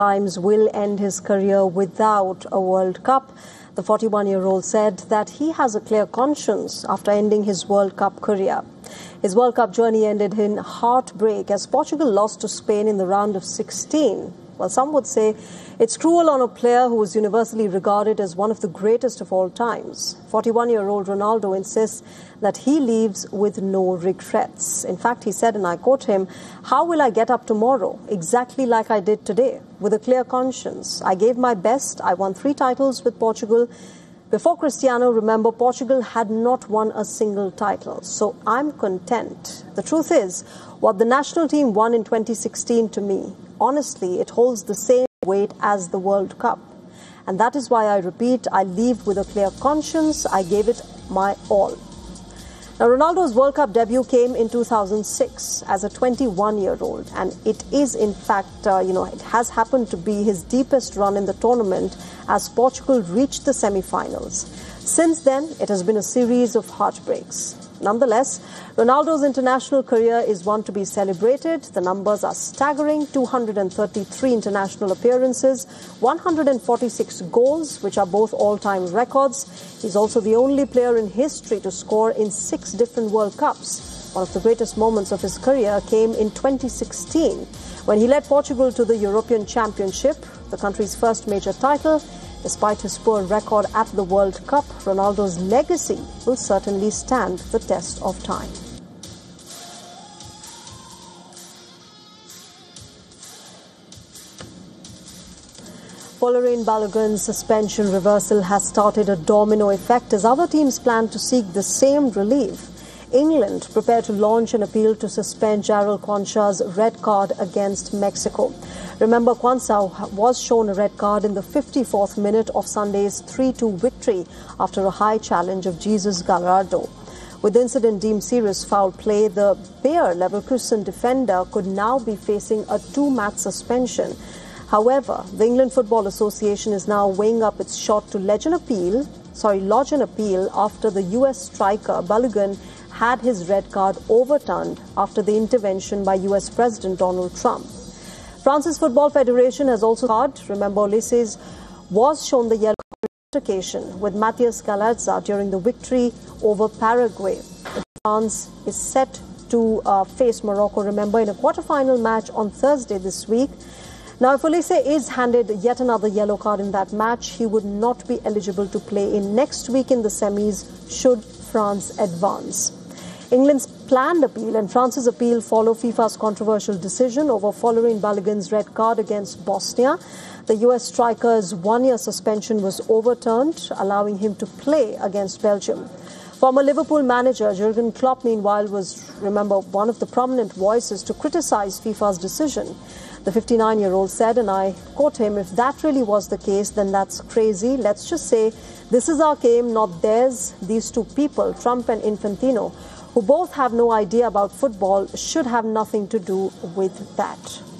Times will end his career without a World Cup. The 41-year-old said that he has a clear conscience after ending his World Cup career. His World Cup journey ended in heartbreak as Portugal lost to Spain in the round of 16. Well, some would say it's cruel on a player who is universally regarded as one of the greatest of all times. 41-year-old Ronaldo insists that he leaves with no regrets. In fact, he said, and I quote him, "How will I get up tomorrow? Exactly like I did today, with a clear conscience. I gave my best. I won 3 titles with Portugal. Before Cristiano, remember, Portugal had not won a single title. So I'm content. The truth is, what the national team won in 2016 to me, honestly, it holds the same weight as the World Cup. And that is why I repeat, I leave with a clear conscience. I gave it my all." Now, Ronaldo's World Cup debut came in 2006 as a 21-year-old. And it is, in fact, it has happened to be his deepest run in the tournament as Portugal reached the semi-finals. Since then, it has been a series of heartbreaks. Nonetheless, Ronaldo's international career is one to be celebrated. The numbers are staggering: 233 international appearances, 146 goals, which are both all-time records. He's also the only player in history to score in 6 different World Cups. One of the greatest moments of his career came in 2016, when he led Portugal to the European Championship, the country's first major title. Despite his poor record at the World Cup, Ronaldo's legacy will certainly stand the test of time. Folarin Balogun's suspension reversal has started a domino effect as other teams plan to seek the same relief. England prepared to launch an appeal to suspend Jarell Quansah's red card against Mexico. Remember, Quansah was shown a red card in the 54th minute of Sunday's 3-2 victory after a high challenge of Jesus Gallardo. With the incident deemed serious foul play, the Bayer Leverkusen defender could now be facing a 2-match suspension. However, the England Football Association is now weighing up its shot to lodge an appeal after the US striker Balogun had his red card overturned after the intervention by US President Donald Trump. France's Football Federation has also card. Remember, Ulysses was shown the yellow card altercation with Matthias Galazza during the victory over Paraguay. France is set to face Morocco, remember, in a quarter-final match on Thursday this week. Now, if Ulysses is handed yet another yellow card in that match, he would not be eligible to play in next week in the semis should France advance. England's planned appeal and France's appeal follow FIFA's controversial decision over Folarin Balogun's red card against Bosnia. The US striker's 1-year suspension was overturned, allowing him to play against Belgium. Former Liverpool manager Jurgen Klopp, meanwhile, was, remember, one of the prominent voices to criticize FIFA's decision. The 59-year-old said, and I quote him, "If that really was the case, then that's crazy. Let's just say this is our game, not theirs. These two people, Trump and Infantino, who both have no idea about football, should have nothing to do with that."